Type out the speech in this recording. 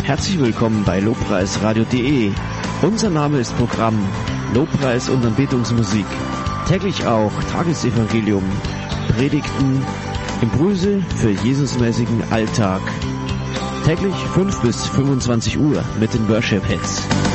Herzlich willkommen bei lobpreisradio.de. Unser Name ist Programm Lobpreis und Anbetungsmusik. Täglich auch Tagesevangelium, Predigten, Impulse für Jesusmäßigen Alltag. Täglich 5 bis 25 Uhr mit den Worship Hits.